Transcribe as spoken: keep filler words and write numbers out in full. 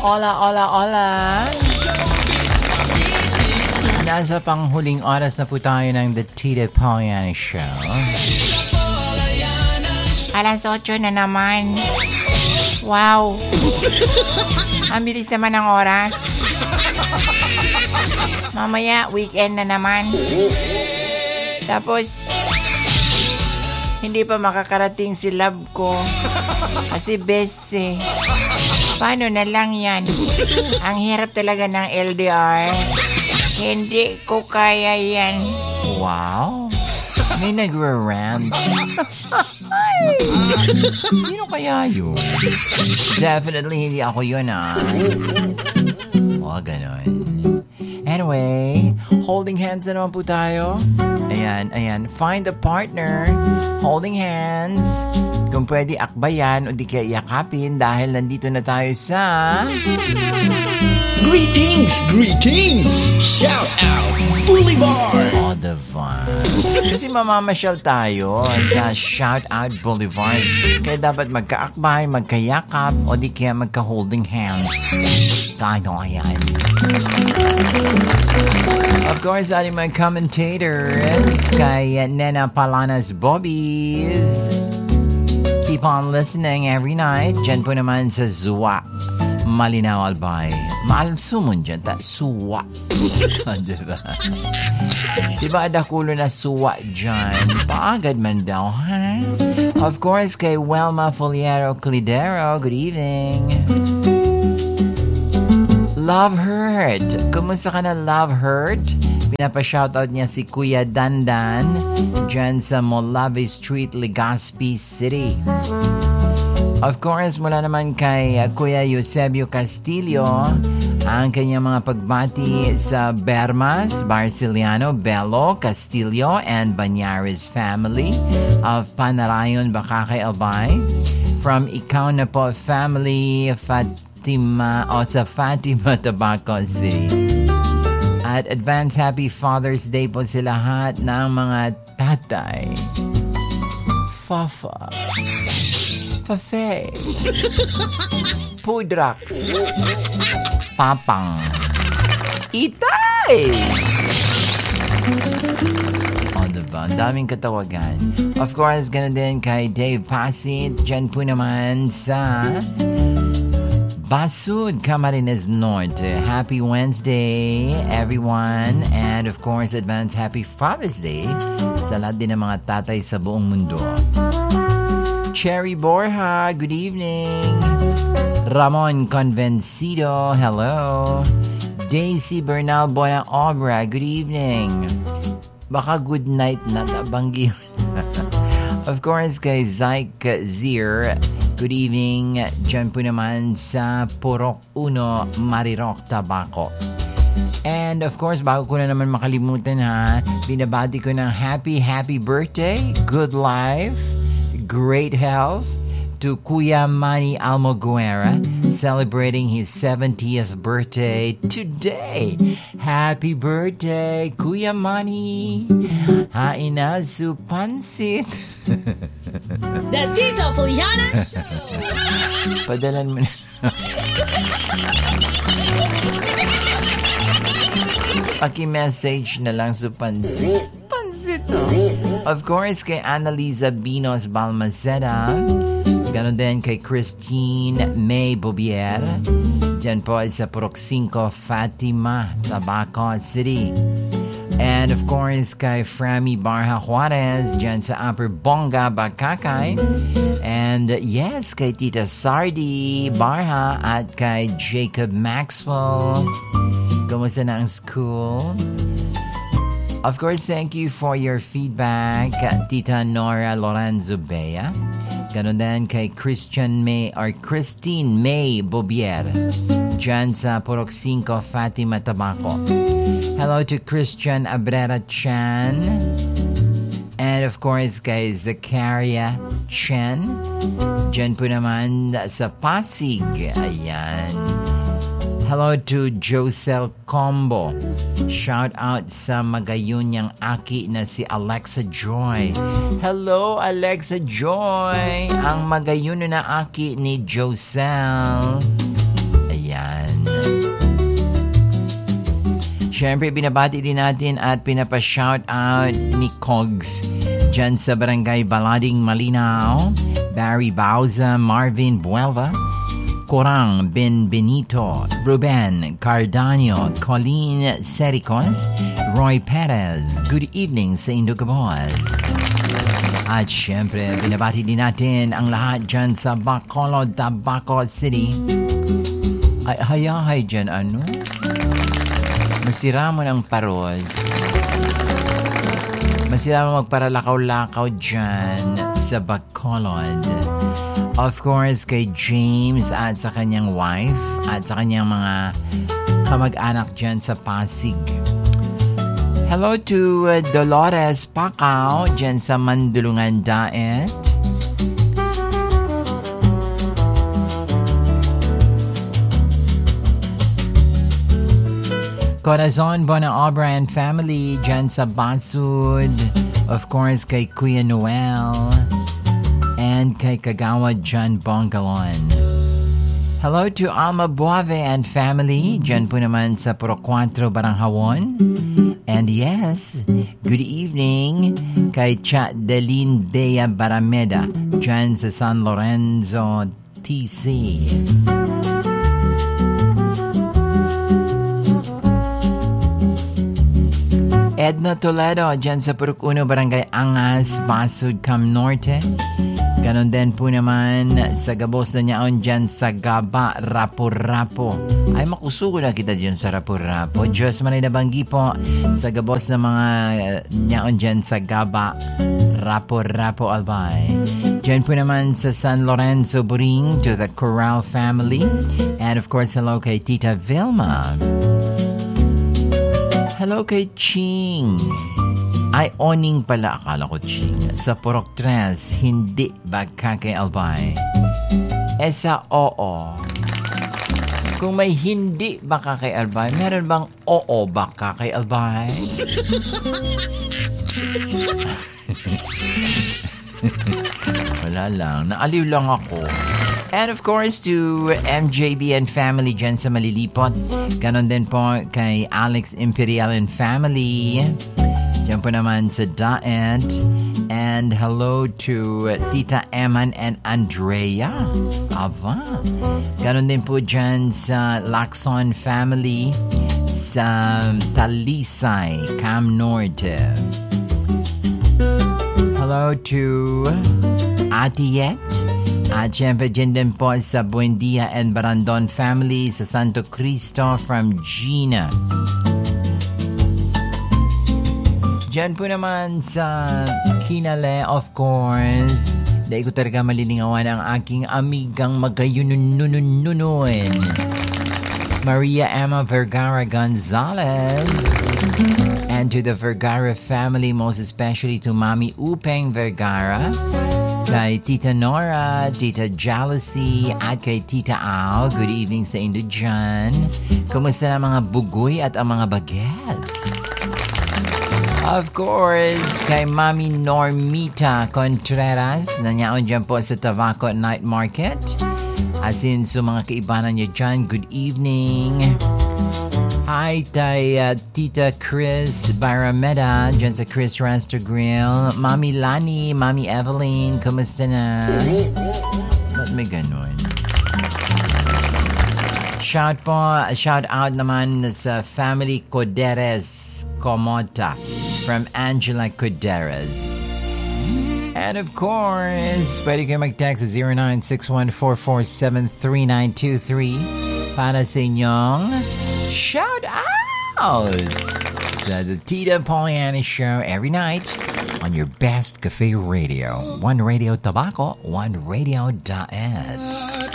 Hola, hola, hola. Nasa panghuling oras na po tayo ng The Tita Pollyanna Show. Alas otso na naman. Wow. Ang bilis naman ng oras. Mamaya, weekend na naman. Tapos, hindi pa makakarating si love ko. Kasi best eh. Paano na lang yan? Ang hirap talaga ng L D R. Hindi ko kaya yan. Wow. May nagra-rant. Sino kaya yun? Definitely hindi ako yun ah. O, ganon. Anyway, holding hands na naman po tayo. Ayan, ayan. Find a partner. Holding hands. Kung pwede akbayan o di kaya yakapin dahil nandito na tayo sa... Greetings! Greetings! Shout out! Boulevard! Oh, the fun. Kasi mamamasyal tayo sa Shout Out Boulevard. Kaya dapat magkaakbay, magkayakap, o di kaya magka-holding hands. Kano ayan. Of course, ating mga commentators kay Nena Palanas Bobbies. Keep on listening every night. Diyan po naman sa Zua. Malinaw Albay. Maalsumon dyan ta. Suwa. Diba? Diba adakulo na suwa dyan? Paagad man daw, ha? Of course, kay Welma Foliero Clidero. Good evening. Love Hurt. Kumusta ka na, Love Hurt? Pinapa-shoutout niya si Kuya Dandan dyan sa Molave Street, Legazpi City. Of course, mula naman kay uh, Kuya Eusebio Castillo, ang kanyang mga pagbati sa Bermas, Barciliano, Belo, Castillo, and Banyares family of Panarayon, Bacacay, Albay. From Ikaw na po family, Fatima, o sa Fatima, Tabaco City. At advance happy Father's Day po sa lahat ng mga tatay. Fafa. Fafe. Pudrax. Papang. Itay! O, diba? Ang daming katawagan. Of course, ganoon din kay Dave Pasit. Diyan po naman sa Basud, Camarines Norte. Happy Wednesday, everyone. And of course, advance happy Father's Day sa lahat din ng mga tatay sa buong mundo. Cherry Borja, good evening. Ramon Convencido, hello. Daisy Bernal Bona Obra, good evening. Baka good night na nabanggi. Of course, kay Zyke Zier, good evening. Diyan po naman sa Purok Uno, Mariroc, Tabaco. And of course, bago ko na naman makalimutan ha, binabati ko ng happy, happy birthday, good life, great health to Kuya Manny Almoguera, celebrating his seventieth birthday today. Happy birthday, Kuya Manny! Hain na su pansit! The Tita Pollyanna Show! Padalan mo na. Paki-message na lang sa pansit. Pansit, oh. Of course, kay Annalisa Binos Balmaceda. Ganon din kay Christine May Bobier. Diyan po ay sa Purok cinco, Fatima, Tabaco City. And of course, kay Frami Barha Juarez, dyan sa Upper Bonga, Bacacay. And yes, kay Tita Sardi Barha at kay Jacob Maxwell. Kumusta na ang school? Of course, thank you for your feedback, Tita Nora Lorenzo Bea. Ganon din kay Christian May or Christine May Bobier, dyan sa Purok cinco, Fatima, Tabaco. Hello to Christian Abrera Chan. And of course, kay Zakaria Chen. Dyan po naman sa Pasig. Ayan. Hello to Josel Combo. Shout out sa magayon niyang aki na si Alexa Joy. Hello, Alexa Joy. Ang magayon na aki ni Josel. Ayan. Siyempre, binabati din natin at pinapa-shoutout ni Cogs dyan sa Barangay Balading, Malinaw. Barry Bauza, Marvin Buelva, Corang Ben Benito, Ruben Cardanio, Colleen Sericos, Roy Perez. Good evening sa Indogabos. At syempre, binabati din natin ang lahat dyan sa Bacolod, Tabaco City. Ay, hayahay dyan, ano? Masira mo ng paros. Masira mo magparalakaw-lakaw dyan sa Bacolod. Of course, kay James at sa kanyang wife at sa kanyang mga kamag-anak dyan sa Pasig. Hello to uh, Dolores Pacao dyan sa Mandulungan Daet. Corazon Bonaobra and family dyan sa Basud. Of course, kay Kuya Noel and kay Kagawa John Bongalon. Hello to Alma Buave and family dyan po naman sa Puro Cuatro Baranghawan. And yes, good evening kay Cha Delin Bea Barameda dyan sa San Lorenzo, T C. Edna Toledo dyan sa Purok Uno, Barangay Angas, Basud, Cam Norte. Ganon din po naman sa Gabos na Nyaon dyan sa Gaba, Rapo-Rapo. Ay, makusuko na kita dyan sa Rapo-Rapo. Diyos manay nabanggi po sa Gabos na mga uh, Nyaon dyan sa Gaba, Rapo-Rapo, Albay. Dyan po naman sa San Lorenzo, Buring, to the Corral family. And of course, hello kay Tita Vilma. Hello kay Ching. Ay, oning pala. Akala ko Ching. Sa Purok Tres, hindi bagka kay Albay. E sa oo. Kung may hindi baka kay Albay, meron bang oo baka kay Albay? Wala lang. Naaliw lang ako. And of course, to M J B and family dyan sa Malilipot. Ganon din po kay Alex Imperial and family. Diyan po naman sa Daet. And hello to Tita Eman and Andrea. Ava. Ganon din po dyan sa Lacson family sa Talisay, Cam Norte. Hello to Atiet. At syempre dyan din po sa Buendia and Barandon family sa Santo Cristo from Gina. Dyan po naman sa Kinale, of course. Dahil ko talaga malilingawan ang aking amigang magayunununununuin. Maria Emma Vergara Gonzalez. And to the Vergara family, most especially to Mami Upeng Vergara. Kay Tita Nora, Tita Jealousy, at kay Tita Al. Good evening sa inyo dyan. Kumusta na mga bugoy at ang mga bagets? Of course, kay Mami Normita Contreras, nanyaon dyan po sa Tabaco Night Market. As in, so mga kaibanan niya dyan, good evening. Hi kay uh, Tita Chris Barameda dyan sa Chris Rasta Grill. Mami Lani, Mami Evelyn, kumusta na? Ba't may ganun? Shout po, shout out naman sa family Coderes Comota from Angela Coderes. And of course, pwede kayo mag-text sa zero nine six one four four seven three nine two three para sa inyong shout out sa the Tita Poliana Show every night on your best cafe radio. One Radio Tabaco, one Radio Daet.